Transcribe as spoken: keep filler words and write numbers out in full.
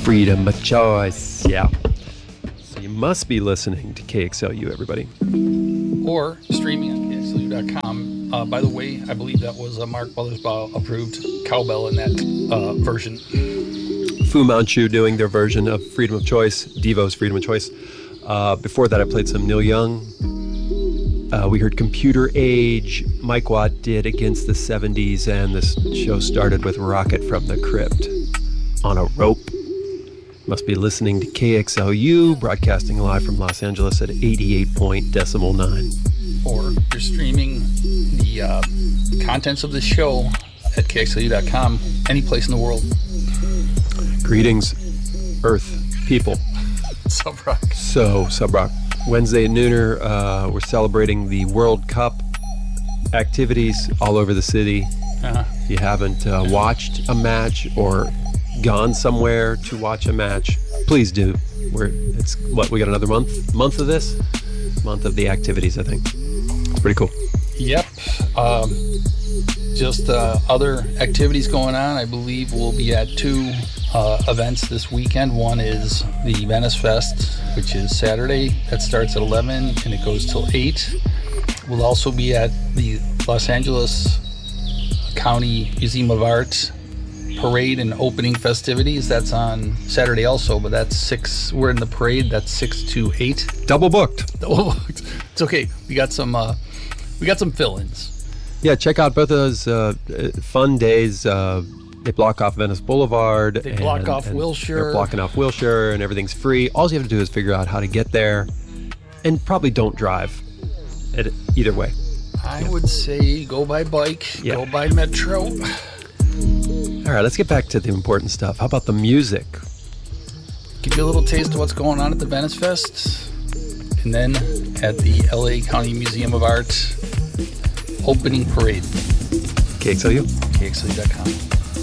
freedom of choice. Yeah. So you must be listening to K X L U, everybody. Or streaming on K X L U dot com. Uh, by the way, I believe that was a Mark Mothersbaugh approved cowbell in that uh, version. Fu Manchu doing their version of Freedom of Choice, Devo's Freedom of Choice. Uh, before that, I played some Neil Young. Uh, we heard Computer Age. Mike Watt did Against the seventies, and this show started with Rocket from the Crypt on a Rope. Must be listening to K X L U, broadcasting live from Los Angeles at eighty-eight point decimal nine. Or you're streaming the uh, contents of this show at K X L U dot com, any place in the world. Greetings, Earth people. Subrock. So, Subrock. Wednesday at Nooner, uh, we're celebrating the World Cup activities all over the city. Uh-huh. If you haven't uh, watched a match or gone somewhere to watch a match, please do. We're it's what we got another month month of this month of the activities. I think it's pretty cool. Yep. Um, just uh, other activities going on. I believe we'll be at two uh, events this weekend. One is the Venice Fest, which is Saturday. That starts at eleven and it goes till eight. We'll also be at the Los Angeles County Museum of Art parade and opening festivities. That's on Saturday also, but that's six. We're in the parade. That's six to eight. Double booked. Double booked. It's okay. We got some. Uh, we got some fill-ins. Yeah, check out both of those uh, fun days. Uh, they block off Venice Boulevard. They block and, off and Wilshire. They're blocking off Wilshire, and everything's free. All you have to do is figure out how to get there, and probably don't drive. At either way. I yeah. would say go by bike. Yeah. Go by metro. All right, let's get back to the important stuff. How about the music? Give you a little taste of what's going on at the Venice Fest. And then at the L A County Museum of Art opening parade. K X L U. K X L U dot com.